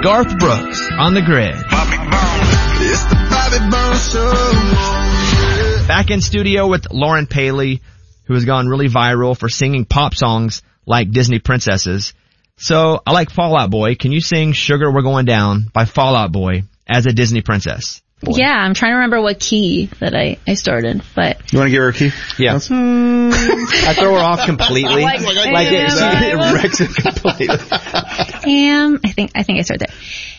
Garth Brooks on the Grid. It's the Bobby Bones Show. Back in studio with Lauren Paley, who has gone really viral for singing pop songs like Disney princesses. So I like Fall Out Boy. Can you sing Sugar We're Going Down by Fall Out Boy as a Disney princess? Boy. Yeah, I'm trying to remember what key that I started, but... You want to give her a key? Yeah. I throw her off completely. It wrecks it completely. I think I started there.